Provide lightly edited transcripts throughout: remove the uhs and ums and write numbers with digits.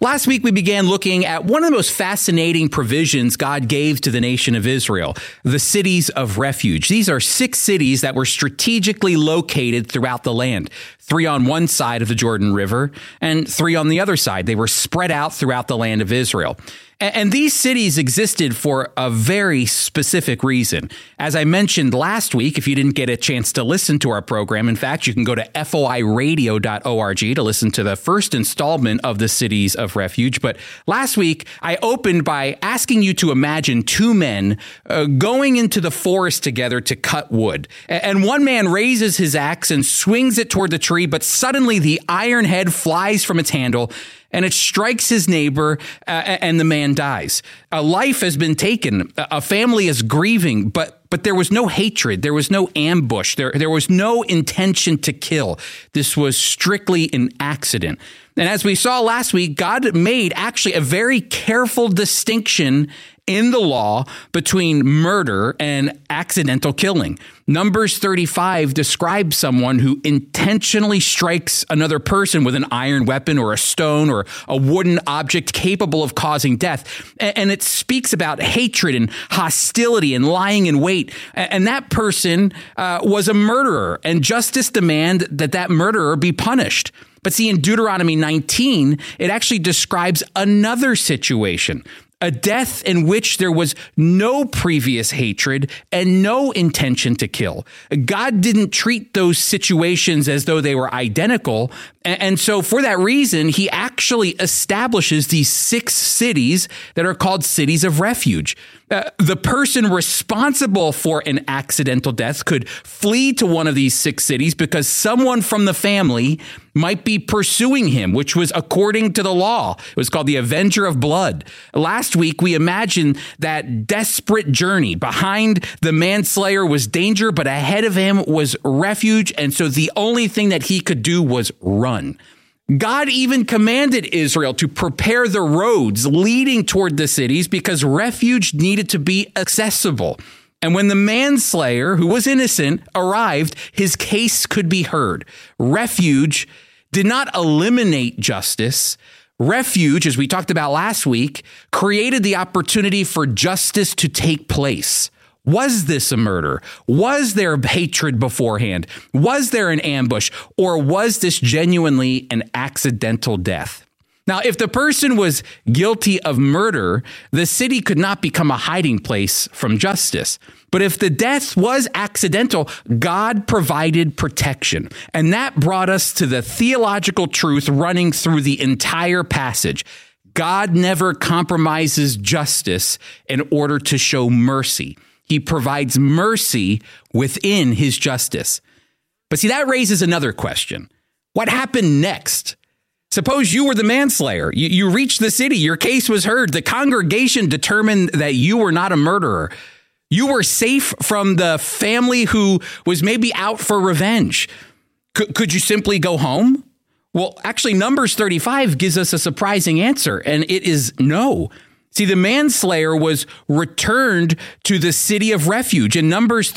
Last week, we began looking at one of the most fascinating provisions God gave to the nation of Israel, the cities of refuge. These are 6 cities that were strategically located throughout the land, 3 on one side of the Jordan River and 3 on the other side. They were spread out throughout the land of Israel. And these cities existed for a very specific reason. As I mentioned last week, if you didn't get a chance to listen to our program, in fact, you can go to foiradio.org to listen to the first installment of the Cities of Refuge. But last week, I opened by asking you to imagine 2 men going into the forest together to cut wood. And one man raises his axe and swings it toward the tree, but suddenly the iron head flies from its handle and it strikes his neighbor, and the man dies. A life has been taken. A family is grieving, but there was no hatred. There was no ambush. There was no intention to kill. This was strictly an accident. And as we saw last week, God made actually a very careful distinction in the law between murder and accidental killing. Numbers 35 describes someone who intentionally strikes another person with an iron weapon or a stone or a wooden object capable of causing death. And it speaks about hatred and hostility and lying in wait. And that person was a murderer, and justice demanded that murderer be punished. But see, in Deuteronomy 19, it actually describes another situation, a death in which there was no previous hatred and no intention to kill. God didn't treat those situations as though they were identical. And so for that reason, he actually establishes these 6 cities that are called cities of refuge. The person responsible for an accidental death could flee to one of these 6 cities because someone from the family might be pursuing him, which was according to the law. It was called the Avenger of Blood. Last week, we imagined that desperate journey. Behind the manslayer was danger, but ahead of him was refuge. And so the only thing that he could do was run. God even commanded Israel to prepare the roads leading toward the cities because refuge needed to be accessible. And when the manslayer, who was innocent, arrived, his case could be heard. Refuge did not eliminate justice. Refuge, as we talked about last week, created the opportunity for justice to take place. Was this a murder? Was there hatred beforehand? Was there an ambush? Or was this genuinely an accidental death? Now, if the person was guilty of murder, the city could not become a hiding place from justice. But if the death was accidental, God provided protection. And that brought us to the theological truth running through the entire passage. God never compromises justice in order to show mercy. He provides mercy within his justice. But see, that raises another question. What happened next? Suppose you were the manslayer. You reached the city. Your case was heard. The congregation determined that you were not a murderer. You were safe from the family who was maybe out for revenge. Could you simply go home? Well, actually, Numbers 35 gives us a surprising answer, and it is no. See, the manslayer was returned to the city of refuge. And Numbers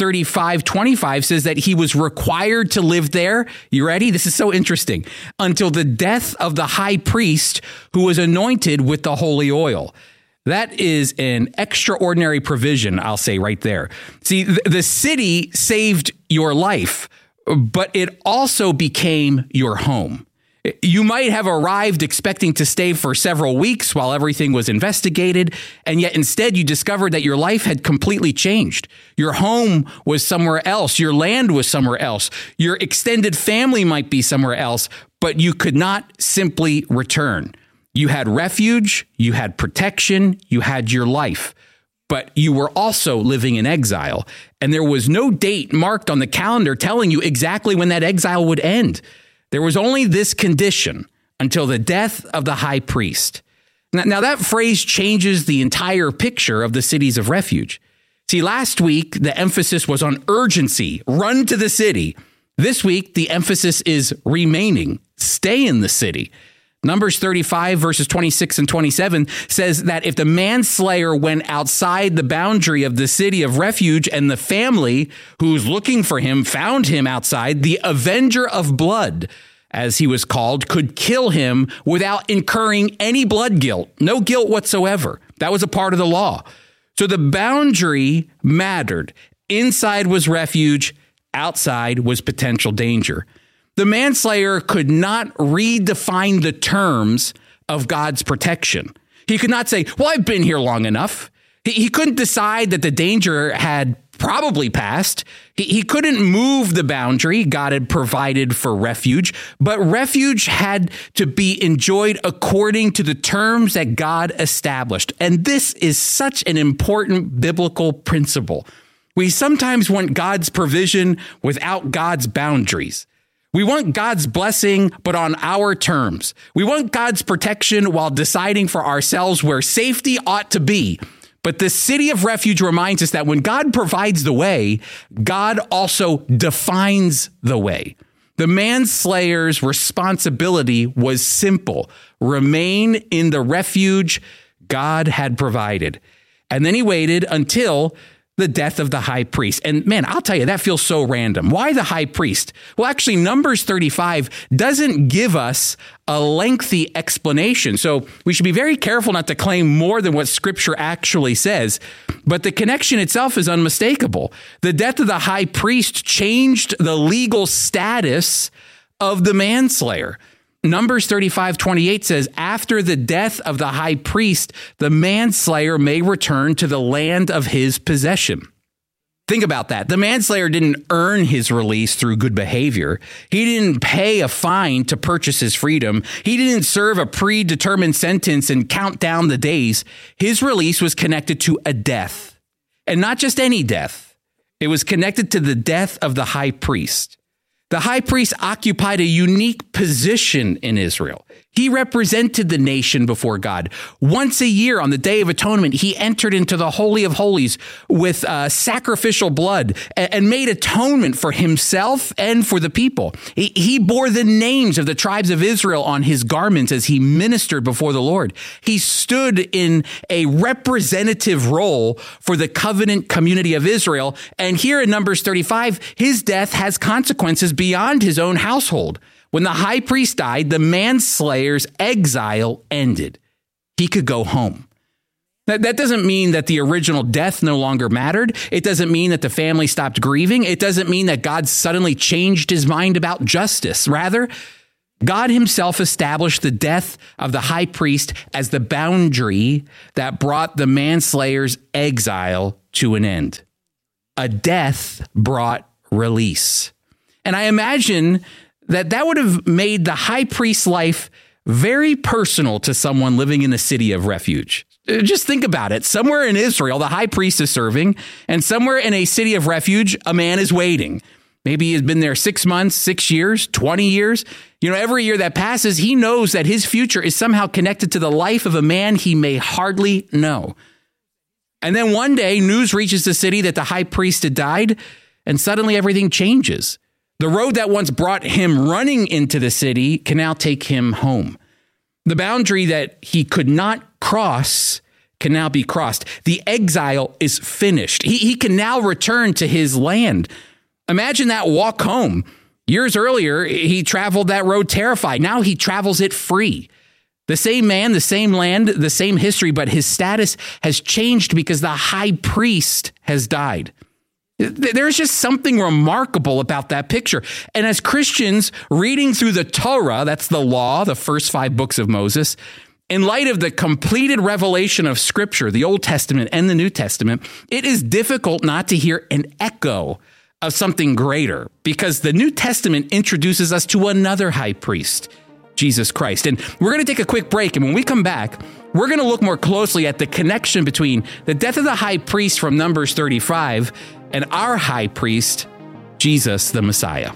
35:25 says that he was required to live there. You ready? This is so interesting. Until the death of the high priest who was anointed with the holy oil. That is an extraordinary provision, I'll say right there. See, the city saved your life, but it also became your home. You might have arrived expecting to stay for several weeks while everything was investigated, and yet instead you discovered that your life had completely changed. Your home was somewhere else. Your land was somewhere else. Your extended family might be somewhere else, but you could not simply return. You had refuge, you had protection, you had your life, but you were also living in exile, and there was no date marked on the calendar telling you exactly when that exile would end. There was only this condition until the death of the high priest. Now that phrase changes the entire picture of the cities of refuge. See, last week, the emphasis was on urgency, run to the city. This week, the emphasis is remaining, stay in the city. Numbers 35 verses 26 and 27 says that if the manslayer went outside the boundary of the city of refuge and the family who's looking for him found him outside, the avenger of blood, as he was called, could kill him without incurring any blood guilt, no guilt whatsoever. That was a part of the law. So the boundary mattered. Inside was refuge, outside was potential danger. The manslayer could not redefine the terms of God's protection. He could not say, well, I've been here long enough. He couldn't decide that the danger had probably passed. He couldn't move the boundary God had provided for refuge, but refuge had to be enjoyed according to the terms that God established. And this is such an important biblical principle. We sometimes want God's provision without God's boundaries. We want God's blessing, but on our terms. We want God's protection while deciding for ourselves where safety ought to be. But the city of refuge reminds us that when God provides the way, God also defines the way. The manslayer's responsibility was simple: remain in the refuge God had provided. And then he waited until the death of the high priest. And man, I'll tell you, that feels so random. Why the high priest? Well, actually, Numbers 35 doesn't give us a lengthy explanation. So we should be very careful not to claim more than what Scripture actually says. But the connection itself is unmistakable. The death of the high priest changed the legal status of the manslayer. Numbers 35:28 says, after the death of the high priest, the manslayer may return to the land of his possession. Think about that. The manslayer didn't earn his release through good behavior. He didn't pay a fine to purchase his freedom. He didn't serve a predetermined sentence and count down the days. His release was connected to a death, and not just any death. It was connected to the death of the high priest. The high priest occupied a unique position in Israel. He represented the nation before God. Once a year on the Day of Atonement, he entered into the Holy of Holies with sacrificial blood and made atonement for himself and for the people. He bore the names of the tribes of Israel on his garments as he ministered before the Lord. He stood in a representative role for the covenant community of Israel. And here in Numbers 35, his death has consequences beyond his own household. When the high priest died, the manslayer's exile ended. He could go home. That doesn't mean that the original death no longer mattered. It doesn't mean that the family stopped grieving. It doesn't mean that God suddenly changed his mind about justice. Rather, God himself established the death of the high priest as the boundary that brought the manslayer's exile to an end. A death brought release. And I imagine that would have made the high priest's life very personal to someone living in a city of refuge. Just think about it. Somewhere in Israel, the high priest is serving, and somewhere in a city of refuge, a man is waiting. Maybe he's been there 6 months, 6 years, 20 years. Every year that passes, he knows that his future is somehow connected to the life of a man he may hardly know. And then one day, news reaches the city that the high priest had died, and suddenly everything changes. The road that once brought him running into the city can now take him home. The boundary that he could not cross can now be crossed. The exile is finished. He can now return to his land. Imagine that walk home. Years earlier, he traveled that road terrified. Now he travels it free. The same man, the same land, the same history, but his status has changed because the high priest has died. There's just something remarkable about that picture. And as Christians reading through the Torah, that's the law, the first 5 books of Moses, in light of the completed revelation of Scripture, the Old Testament and the New Testament, it is difficult not to hear an echo of something greater, because the New Testament introduces us to another high priest, Jesus Christ. And we're going to take a quick break. And when we come back, we're going to look more closely at the connection between the death of the high priest from Numbers 35 and our high priest, Jesus the Messiah.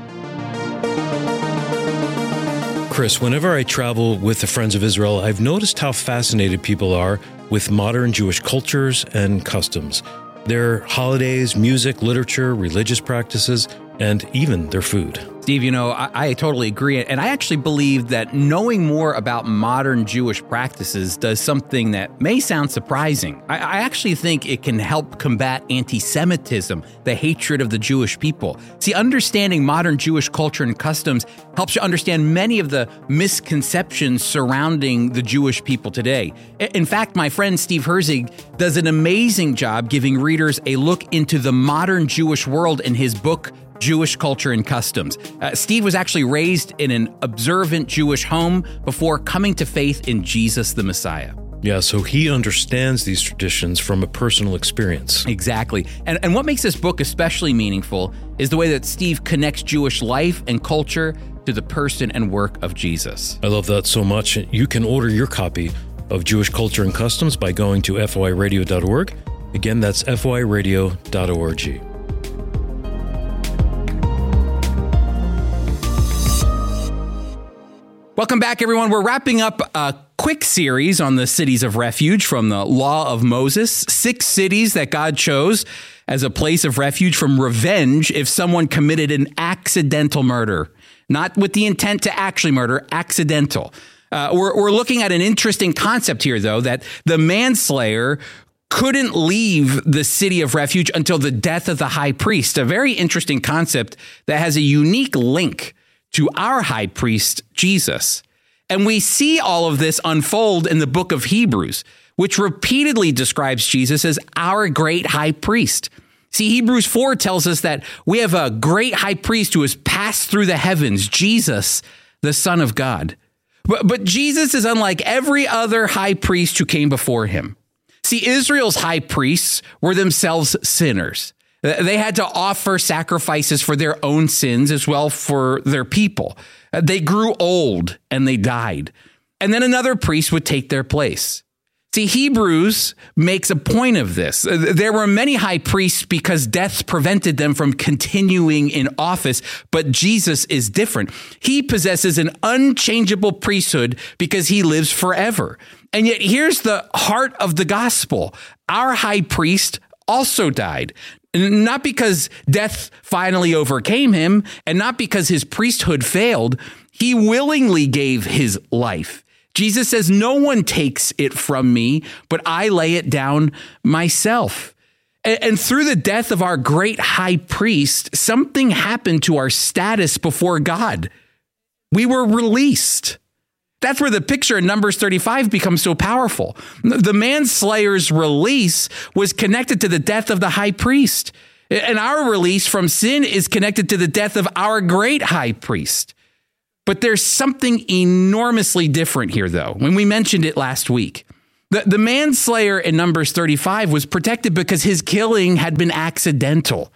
Chris, whenever I travel with the Friends of Israel, I've noticed how fascinated people are with modern Jewish cultures and customs. Their holidays, music, literature, religious practices, and even their food. Steve, I totally agree. And I actually believe that knowing more about modern Jewish practices does something that may sound surprising. I actually think it can help combat anti-Semitism, the hatred of the Jewish people. See, understanding modern Jewish culture and customs helps you understand many of the misconceptions surrounding the Jewish people today. In fact, my friend Steve Herzig does an amazing job giving readers a look into the modern Jewish world in his book, Jewish Culture and Customs. Steve was actually raised in an observant Jewish home before coming to faith in Jesus the Messiah. Yeah, so he understands these traditions from a personal experience. Exactly. And what makes this book especially meaningful is the way that Steve connects Jewish life and culture to the person and work of Jesus. I love that so much. You can order your copy of Jewish Culture and Customs by going to foiradio.org. Again, that's foiradio.org. Welcome back, everyone. We're wrapping up a quick series on the cities of refuge from the Law of Moses, 6 cities that God chose as a place of refuge from revenge if someone committed an accidental murder, not with the intent to actually murder, accidental. We're looking at an interesting concept here, though, that the manslayer couldn't leave the city of refuge until the death of the high priest, a very interesting concept that has a unique link to our high priest, Jesus. And we see all of this unfold in the book of Hebrews, which repeatedly describes Jesus as our great high priest. See, Hebrews 4 tells us that we have a great high priest who has passed through the heavens, Jesus, the Son of God. But Jesus is unlike every other high priest who came before him. See, Israel's high priests were themselves sinners. They had to offer sacrifices for their own sins as well for their people. They grew old and they died. And then another priest would take their place. See, Hebrews makes a point of this. There were many high priests because death prevented them from continuing in office, but Jesus is different. He possesses an unchangeable priesthood because he lives forever. And yet here's the heart of the gospel. Our high priest also died. Not because death finally overcame him, and not because his priesthood failed. He willingly gave his life. Jesus says, no one takes it from me, but I lay it down myself. And through the death of our great high priest, something happened to our status before God. We were released. That's where the picture in Numbers 35 becomes so powerful. The manslayer's release was connected to the death of the high priest. And our release from sin is connected to the death of our great high priest. But there's something enormously different here, though, when we mentioned it last week. The manslayer in Numbers 35 was protected because his killing had been accidental.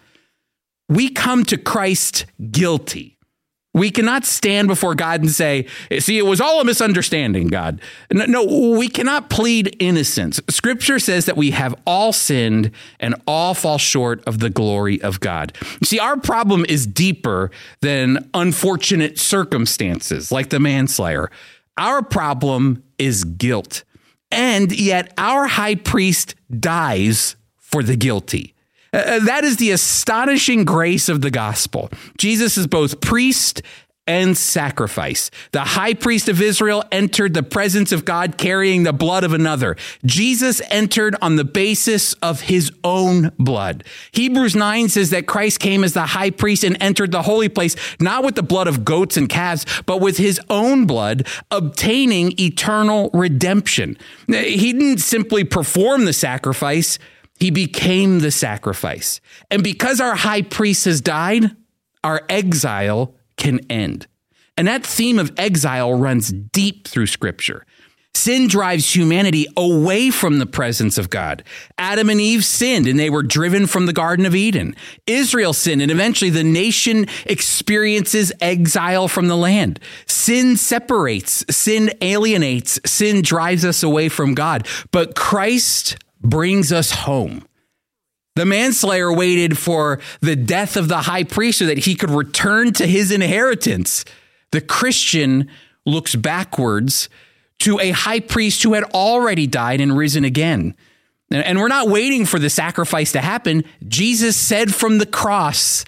We come to Christ guilty. We cannot stand before God and say, see, it was all a misunderstanding, God. No, we cannot plead innocence. Scripture says that we have all sinned and all fall short of the glory of God. You see, our problem is deeper than unfortunate circumstances like the manslayer. Our problem is guilt. And yet our high priest dies for the guilty. That is the astonishing grace of the gospel. Jesus is both priest and sacrifice. The high priest of Israel entered the presence of God carrying the blood of another. Jesus entered on the basis of his own blood. Hebrews 9 says that Christ came as the high priest and entered the holy place, not with the blood of goats and calves, but with his own blood, obtaining eternal redemption. He didn't simply perform the sacrifice. He became the sacrifice. And because our high priest has died, our exile can end. And that theme of exile runs deep through Scripture. Sin drives humanity away from the presence of God. Adam and Eve sinned and they were driven from the Garden of Eden. Israel sinned and eventually the nation experiences exile from the land. Sin separates, sin alienates, sin drives us away from God. But Christ brings us home. The manslayer waited for the death of the high priest so that he could return to his inheritance. The Christian looks backwards to a high priest who had already died and risen again. And we're not waiting for the sacrifice to happen. Jesus said from the cross,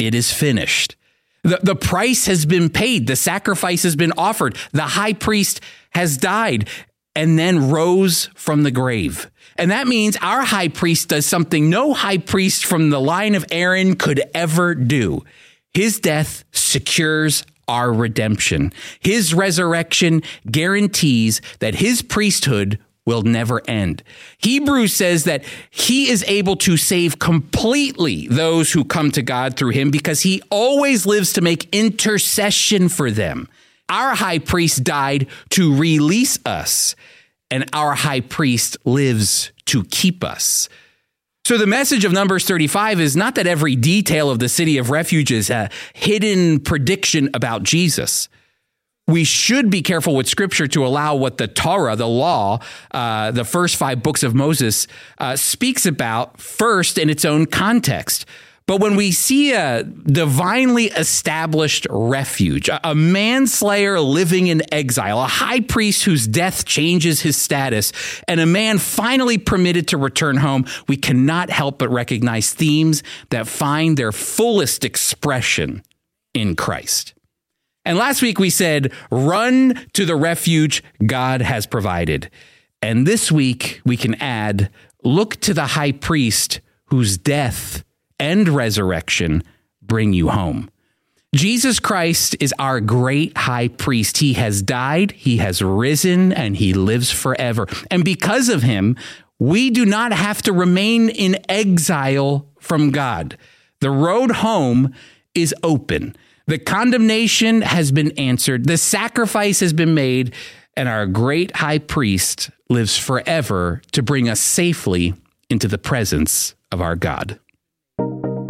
It is finished. The price has been paid. The sacrifice has been offered. The high priest has died and then rose from the grave. And that means our high priest does something no high priest from the line of Aaron could ever do. His death secures our redemption. His resurrection guarantees that his priesthood will never end. Hebrews says that he is able to save completely those who come to God through him because he always lives to make intercession for them. Our high priest died to release us, and our high priest lives to keep us. So the message of Numbers 35 is not that every detail of the city of refuge is a hidden prediction about Jesus. We should be careful with Scripture to allow what the Torah, the law, the first 5 books of Moses, speaks about first in its own context. But when we see a divinely established refuge, a manslayer living in exile, a high priest whose death changes his status, and a man finally permitted to return home, we cannot help but recognize themes that find their fullest expression in Christ. And last week we said, run to the refuge God has provided. And this week we can add, look to the high priest whose death and resurrection bring you home. Jesus Christ is our great high priest. He has died, he has risen, and he lives forever. And because of him, we do not have to remain in exile from God. The road home is open. The condemnation has been answered. The sacrifice has been made, and our great high priest lives forever to bring us safely into the presence of our God.